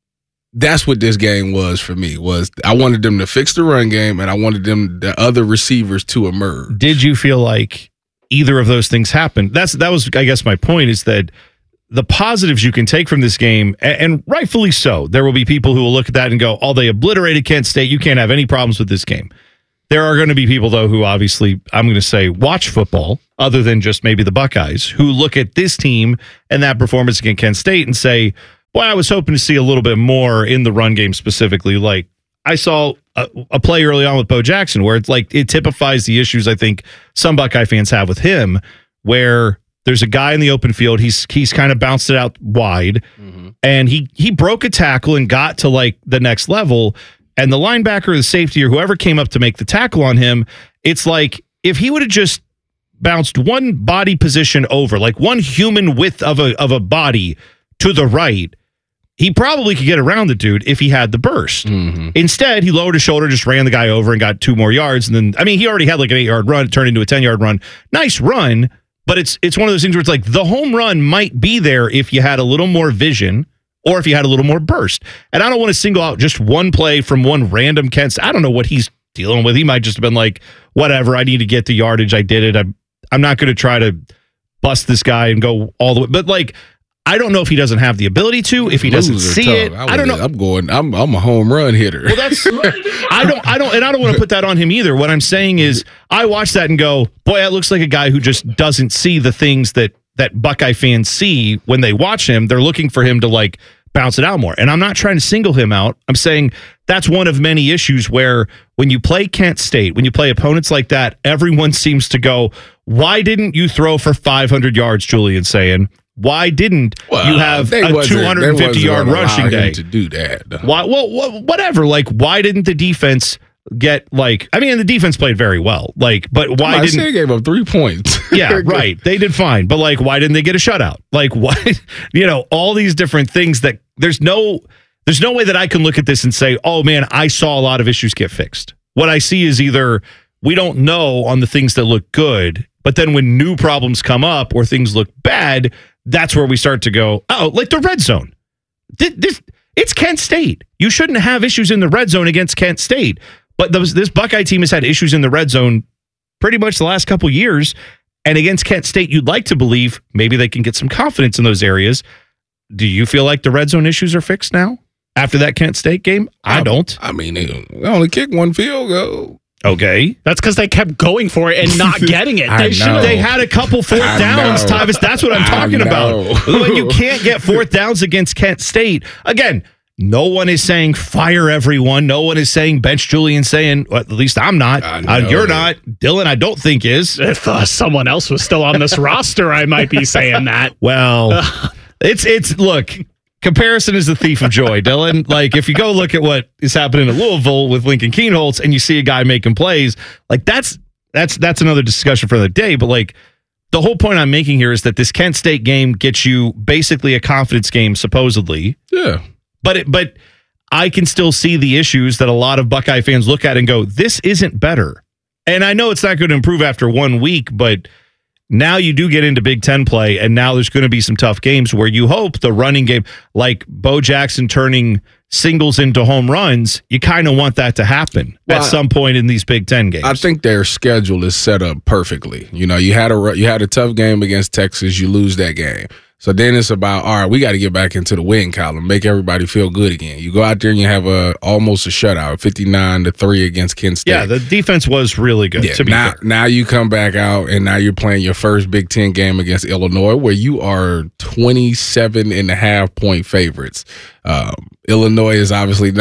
that's what this game was for me, was I wanted them to fix the run game and I wanted the other receivers to emerge. Did you feel like either of those things happened? That was, I guess, my point is that the positives you can take from this game, and rightfully so, there will be people who will look at that and go, oh, they obliterated Kent State. You can't have any problems with this game. There are going to be people, though, who obviously, I'm going to say, watch football, other than just maybe the Buckeyes, who look at this team and that performance against Kent State and say, boy, I was hoping to see a little bit more in the run game specifically. Like, I saw a play early on with Bo Jackson where it's like it typifies the issues I think some Buckeye fans have with him, where there's a guy in the open field. He's kind of bounced it out wide, and he broke a tackle and got to like the next level. And the linebacker or the safety or whoever came up to make the tackle on him, it's like if he would have just bounced one body position over, like one human width of a body to the right, he probably could get around the dude if he had the burst. Instead, he lowered his shoulder, just ran the guy over and got 2 more yards. And then, I mean, he already had like an 8-yard run, turned into a 10-yard run. Nice run. But it's one of those things where it's like the home run might be there if you had a little more vision or if you had a little more burst. And I don't want to single out just one play from one random Kent. I don't know what he's dealing with. He might just have been like, whatever, I need to get the yardage. I did it. I'm not going to try to bust this guy and go all the way. But like, I don't know if he doesn't have the ability to, if he doesn't see it. I don't know. I'm a home run hitter. Well, that's I don't want to put that on him either. What I'm saying is I watch that and go, boy, that looks like a guy who just doesn't see the things that Buckeye fans see when they watch him. They're looking for him to like bounce it out more. And I'm not trying to single him out. I'm saying that's one of many issues where when you play Kent State, when you play opponents like that, everyone seems to go, why didn't you throw for 500 yards, Julian saying? Why didn't you have a 250-yard rushing day to do that? Why? Well, whatever. Like, why didn't the defense get like? I mean, the defense played very well. Like, but why didn't they gave up 3 points? Yeah, right. They did fine, but like, why didn't they get a shutout? Like, why? All these different things that there's no way that I can look at this and say, oh man, I saw a lot of issues get fixed. What I see is either we don't know on the things that look good, but then when new problems come up or things look bad, that's where we start to go, oh, like the red zone. It's Kent State. You shouldn't have issues in the red zone against Kent State. But this Buckeye team has had issues in the red zone pretty much the last couple years. And against Kent State, you'd like to believe maybe they can get some confidence in those areas. Do you feel like the red zone issues are fixed now after that Kent State game? I don't. I mean, they only kicked 1 field goal. Okay. That's because they kept going for it and not getting it. They had a couple 4th downs, Tyvis. That's what I'm talking about. When you can't get 4th downs against Kent State, again, no one is saying fire everyone. No one is saying bench Julian, saying, well, at least I'm not. You're not. Dylan, I don't think is. If someone else was still on this roster, I might be saying that. Well, it's look. Comparison is the thief of joy, Dylan. Like, if you go look at what is happening in Louisville with Lincoln Kienholz and you see a guy making plays, like that's another discussion for the day. But like, the whole point I'm making here is that this Kent State game gets you basically a confidence game, supposedly. Yeah. But I can still see the issues that a lot of Buckeye fans look at and go, this isn't better. And I know it's not going to improve after 1 week, but now you do get into Big Ten play, and now there's going to be some tough games where you hope the running game, like Bo Jackson turning singles into home runs, you kind of want that to happen at some point in these Big Ten games. I think their schedule is set up perfectly. You had a tough game against Texas, you lose that game. So then it's about, all right, we got to get back into the win column, make everybody feel good again. You go out there and you have almost a shutout, 59-3 against Kent State. Yeah, the defense was really good. To be fair. Now you come back out and now you're playing your first Big Ten game against Illinois, where you are 27.5 point favorites. Illinois is obviously not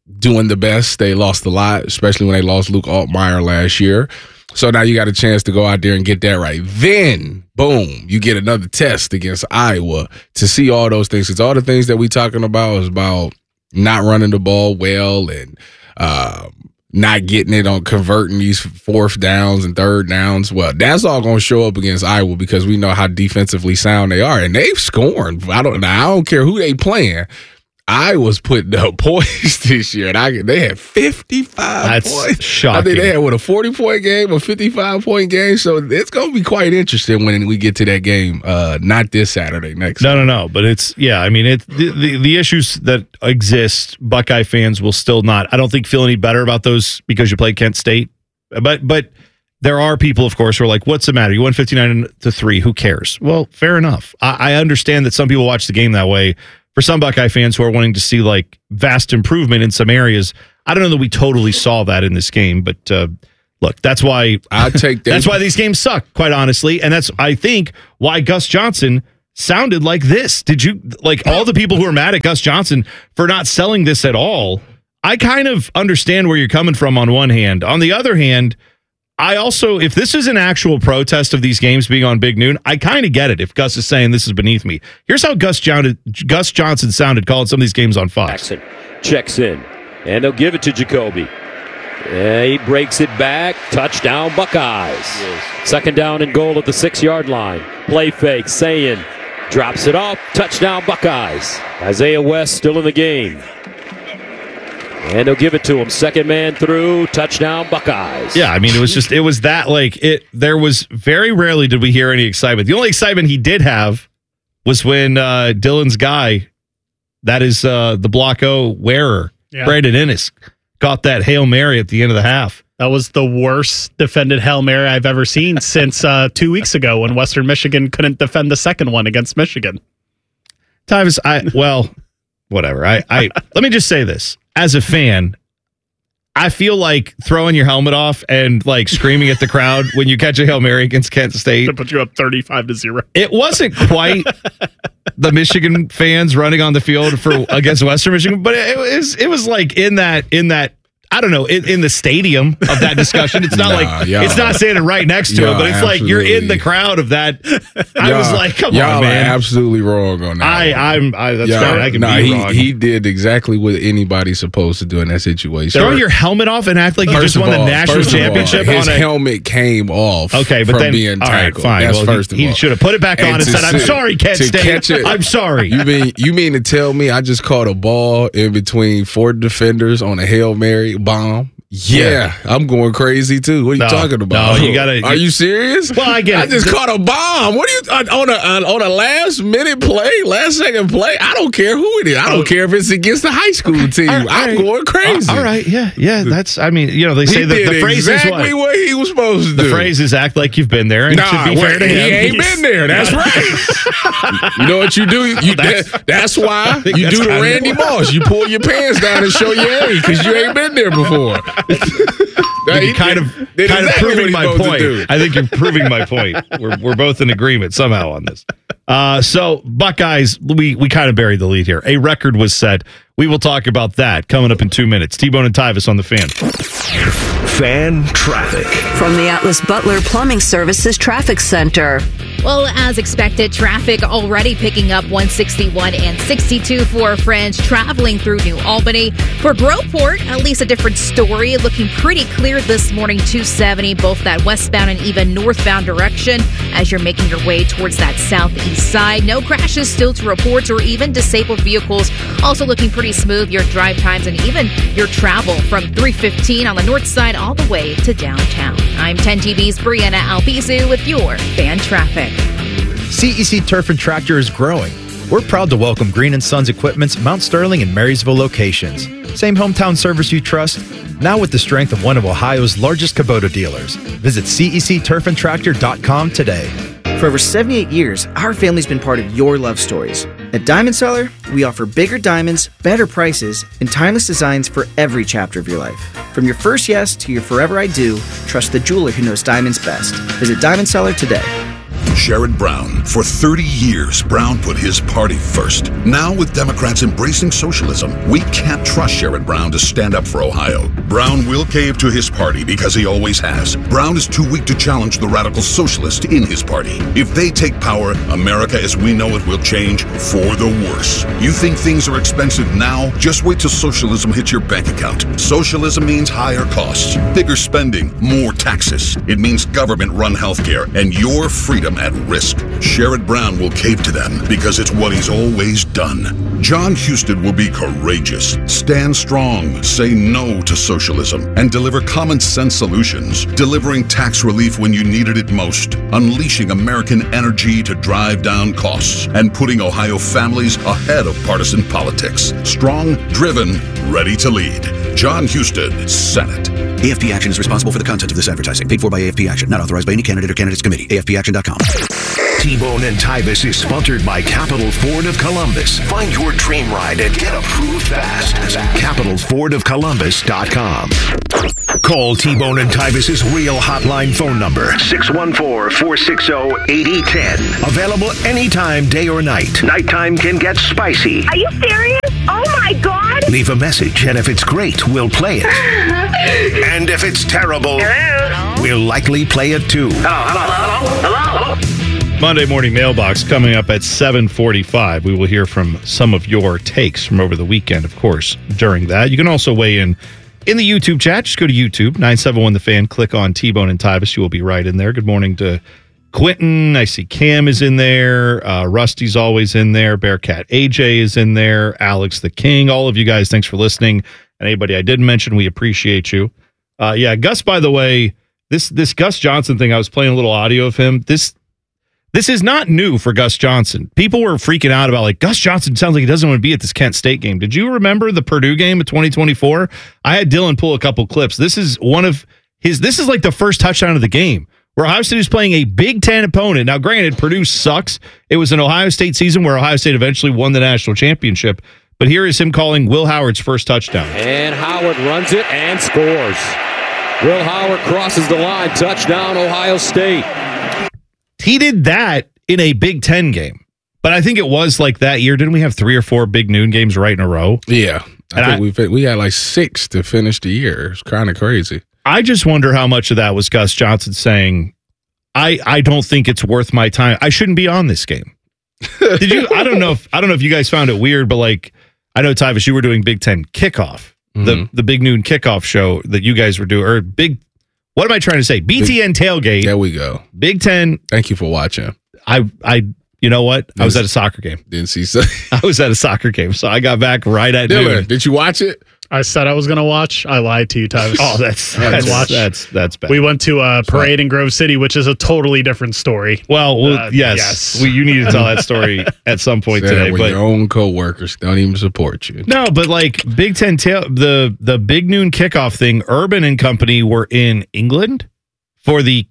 doing the best. They lost a lot, especially when they lost Luke Altmaier last year. So now you got a chance to go out there and get that right. Then, boom, you get another test against Iowa to see all those things. Because all the things that we talking about is about not running the ball well and not getting it on converting these fourth downs and third downs. Well, that's all going to show up against Iowa because we know how defensively sound they are. And they've scored. I don't care who they playing. I was putting up points this year, and they had 55 points. Shocking. I think they had, a 40-point game, a 55-point game. So it's going to be quite interesting when we get to that game. Not this Saturday, next Saturday. No. But the issues that exist, Buckeye fans will still not, I don't think, feel any better about those because you play Kent State. But there are people, of course, who are like, what's the matter? You won 59-3. Who cares? Well, fair enough. I understand that some people watch the game that way. For some Buckeye fans who are wanting to see like vast improvement in some areas, I don't know that we totally saw that in this game. But look, that's why that's why these games suck, quite honestly, and that's I think why Gus Johnson sounded like this. Did you like all the people who are mad at Gus Johnson for not selling this at all? I kind of understand where you're coming from on one hand. On the other hand, I also, if this is an actual protest of these games being on Big Noon, I kind of get it if Gus is saying this is beneath me. Here's how Gus Johnson sounded calling some of these games on Fox. Jackson checks in, and they'll give it to Jacoby. He breaks it back. Touchdown, Buckeyes. Yes. Second down and goal at the 6-yard line. Play fake, Sayin drops it off. Touchdown, Buckeyes. Isaiah West still in the game. And they'll give it to him. Second man through. Touchdown, Buckeyes. Yeah, I mean, it was that, like, there was very rarely did we hear any excitement. The only excitement he did have was when Dylan's guy, that is the Block O wearer, Brandon Ennis, got that Hail Mary at the end of the half. That was the worst defended Hail Mary I've ever seen since 2 weeks ago when Western Michigan couldn't defend the second one against Michigan. Tyvis, whatever. Let me just say this. As a fan, I feel like throwing your helmet off and like screaming at the crowd when you catch a Hail Mary against Kent State. To put you up 35-0. It wasn't quite the Michigan fans running on the field against Western Michigan, but it was like in that I don't know, in the stadium of that discussion. It's not it's not standing right next to it, but it's absolutely. Like you're in the crowd of that. I was like, come on, man. Are absolutely wrong on that. That's fine. I can be wrong. He did exactly what anybody's supposed to do in that situation. Throw your helmet off and act like you just won the national championship. His helmet came off. Okay, but then being tackled. All right, fine. That's he should have put it back on and said, "I'm sorry, Kent State. I'm sorry." You mean to tell me I just caught a ball in between 4 defenders on a Hail Mary bomb? Yeah, I'm going crazy too. What are you talking about? No, you gotta. Are you serious? Well, I get it. I just caught a bomb. What are you on a last minute play, last second play? I don't care who it is. I don't care if it's against the high school team. I'm going crazy. All right, yeah. That's. I mean, they say the phrase exactly is what he was supposed to do. The phrase is act like you've been there. And to be fair to him, he ain't been there. That's right. You know what you do? That's why you do the Randy Moss. You pull your pants down and show your age because you ain't been there before. Kind of proving my point. I think you're proving my point. We're both in agreement somehow on this. So Buckeyes, we kind of buried the lead here. A record was set. We will talk about that coming up in 2 minutes. T-Bone and Tyvis on the Fan. Fan traffic from the Atlas Butler Plumbing Services Traffic Center. Well, as expected, traffic already picking up 161 and 62 for friends traveling through New Albany. For Groveport, at least a different story. Looking pretty clear this morning, 270, both that westbound and even northbound direction as you're making your way towards that southeast side. No crashes still to report or even disabled vehicles. Also looking pretty smooth, your drive times and even your travel from 315 on the north side all the way to downtown. I'm 10 TV's Brianna Albizu with your Fan Traffic. CEC Turf and Tractor is growing. We're proud to welcome Green & Sons Equipment's Mount Sterling and Marysville locations. Same hometown service you trust, now with the strength of one of Ohio's largest Kubota dealers. Visit CECTurfandTractor.com today. For over 78 years, our family's been part of your love stories. At Diamond Seller, we offer bigger diamonds, better prices, and timeless designs for every chapter of your life. From your first yes to your forever I do, trust the jeweler who knows diamonds best. Visit Diamond Seller today. Sherrod Brown. For 30 years, Brown put his party first. Now, with Democrats embracing socialism, we can't trust Sherrod Brown to stand up for Ohio. Brown will cave to his party because he always has. Brown is too weak to challenge the radical socialists in his party. If they take power, America as we know it will change for the worse. You think things are expensive now? Just wait till socialism hits your bank account. Socialism means higher costs, bigger spending, more taxes. It means government-run healthcare and your freedom at risk. Sherrod Brown will cave to them because it's what he's always done. John Husted will be courageous, stand strong, say no to socialism, and deliver common-sense solutions, delivering tax relief when you needed it most, unleashing American energy to drive down costs, and putting Ohio families ahead of partisan politics. Strong, driven, ready to lead. John Husted, Senate. AFP Action is responsible for the content of this advertising. Paid for by AFP Action. Not authorized by any candidate or candidates committee. AFPAction.com. T-Bone and Tyvis is sponsored by Capital Ford of Columbus. Find your dream ride and get approved fast. CapitalFordOfColumbus.com. Call T-Bone and Tyvis' real hotline phone number, 614-460-8010. Available anytime, day or night. Nighttime can get spicy. Are you serious? Oh my God! Leave a message, and if it's great, we'll play it. And if it's terrible, we'll likely play it too. Hello? Monday morning mailbox coming up at 7:45. We will hear from some of your takes from over the weekend, of course, during that. You can also weigh in the YouTube chat. Just go to YouTube, 971 The Fan. Click on T-Bone and Tyvis. You will be right in there. Good morning to Quentin. I see Cam is in there. Rusty's always in there. Bearcat AJ is in there. Alex the King. All of you guys, thanks for listening. And anybody I didn't mention, we appreciate you. Yeah, Gus, by the way, this Gus Johnson thing, I was playing a little audio of him. This is not new for Gus Johnson. People were freaking out about, like, Gus Johnson sounds like he doesn't want to be at this Kent State game. Did you remember the Purdue game of 2024? I had Dylan pull a couple clips. This is this is like the first touchdown of the game, where Ohio State is playing a Big Ten opponent. Now, granted, Purdue sucks. It was an Ohio State season where Ohio State eventually won the national championship. But here is him calling Will Howard's first touchdown. And Howard runs it and scores. Will Howard crosses the line. Touchdown, Ohio State. He did that in a Big Ten game. But I think it was like that year. Didn't we have 3 or 4 big noon games right in a row? Yeah. I think we had like 6 to finish the year. It's kind of crazy. I just wonder how much of that was Gus Johnson saying, I don't think it's worth my time. I shouldn't be on this game. Did you? I don't know if you guys found it weird, but like, I know, Tyvis, you were doing Big Ten kickoff, the big noon kickoff show that you guys were doing, or what am I trying to say? BTN tailgate. There we go. Big Ten. Thank you for watching. You know what? I was at a soccer game. Didn't see so. I was at a soccer game, so I got back right at Dylan, noon. did you watch it? I said I was going to watch. I lied to you, Tyvis. Oh, that's bad. We went to a parade in Grove City, which is a totally different story. Well, yes. You need to tell that story at some point today. But your own coworkers don't even support you. No, but like Big Ten the big noon kickoff thing, Urban and company were in England for the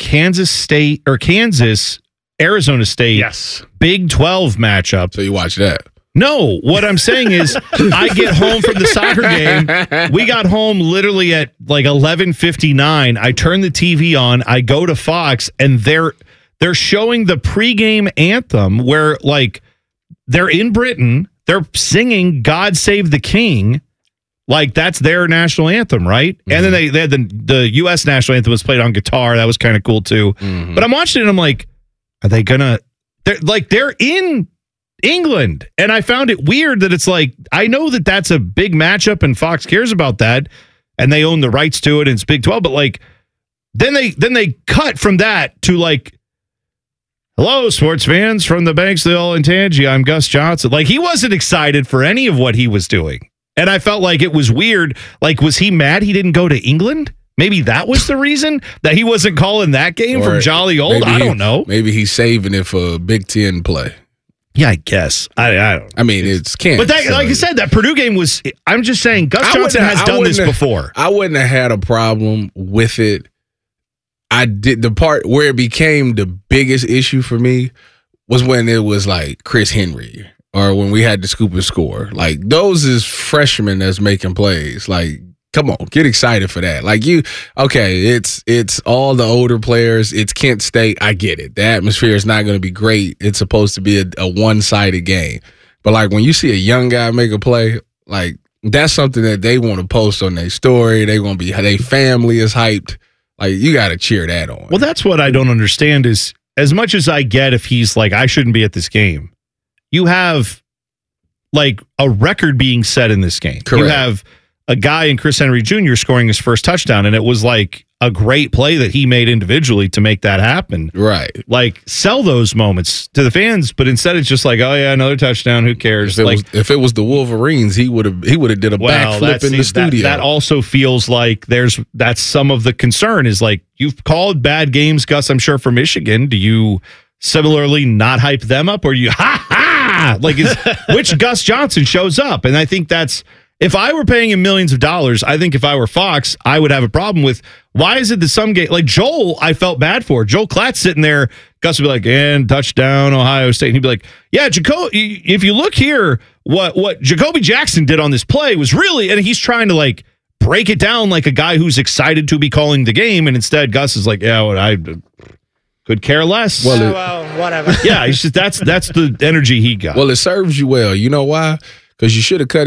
Arizona State Big 12 matchup. So you watch that. No, what I'm saying is I get home from the soccer game. We got home literally at like 11:59. I turn the TV on. I go to Fox, and they're showing the pregame anthem where, like, they're in Britain. They're singing "God Save the King." Like, that's their national anthem, right? Mm-hmm. And then they had the U.S. national anthem was played on guitar. That was kind of cool, too. Mm-hmm. But I'm watching it, and I'm like, are they gonna... They're in England. And I found it weird that it's like, I know that that's a big matchup and Fox cares about that and they own the rights to it and it's Big 12, but like then they cut from that to like, hello, sports fans from the Banksville and Tangi. I'm Gus Johnson. Like, he wasn't excited for any of what he was doing. And I felt like it was weird. Like, was he mad he didn't go to England? Maybe that was the reason that he wasn't calling that game from Jolly Old. I don't know. Maybe he's saving it for Big Ten play. Yeah, I guess. I don't. I mean, it's can't. But that, like I said, that Purdue game was. I'm just saying, Gus Johnson has done this before. I wouldn't have had a problem with it. I did the part where it became the biggest issue for me was when it was like Chris Henry or when we had the scoop and score. Like, those is freshmen that's making plays. Like, Come on, get excited for that. Like it's all the older players. It's Kent State. I get it. The atmosphere is not going to be great. It's supposed to be a one-sided game. But like when you see a young guy make a play, like that's something that they want to post on their story. They want to be, their family is hyped. Like you got to cheer that on. Well, that's what I don't understand is as much as I get if he's like, I shouldn't be at this game, you have like a record being set in this game. Correct. You have a guy in Chris Henry Jr. scoring his first touchdown, and it was like a great play that he made individually to make that happen. Right. Like, sell those moments to the fans, but instead it's just like, oh yeah, another touchdown, who cares? If it was the Wolverines, he would have did a backflip in the studio. That also feels like that's some of the concern is like, you've called bad games, Gus, I'm sure, for Michigan. Do you similarly not hype them up, or do you like which Gus Johnson shows up? And I think that's, if I were paying him millions of dollars, I think if I were Fox, I would have a problem with, why is it that some game, like Joel, I felt bad for. Joel Klatt sitting there, Gus would be like, and touchdown, Ohio State. And he'd be like, yeah, if you look here, what Jacoby Jackson did on this play was really, and he's trying to like break it down like a guy who's excited to be calling the game. And instead, Gus is like, yeah, I could care less. Well, whatever. Yeah, he's just, that's the energy he got. Well, it serves you well. You know why? Because you should have cut